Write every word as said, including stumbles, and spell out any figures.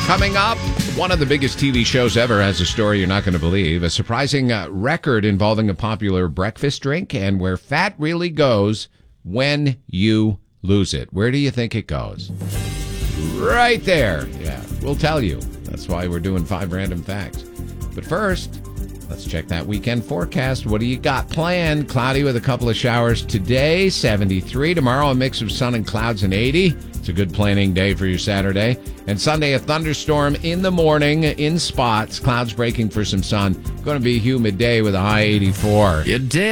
Coming up, one of the biggest T V shows ever has a story you're not going to believe. A surprising uh, record involving a popular breakfast drink and where fat really goes when you lose it. Where do you think it goes? Right there. Yeah, we'll tell you. That's why we're doing five random facts. But first, let's check that weekend forecast. What do you got planned? Cloudy with a couple of showers today, seventy-three. Tomorrow, a mix of sun and clouds and eighty. It's a good planning day for your Saturday. And Sunday, a thunderstorm in the morning in spots. Clouds breaking for some sun. Going to be a humid day with a high eighty-four. You damn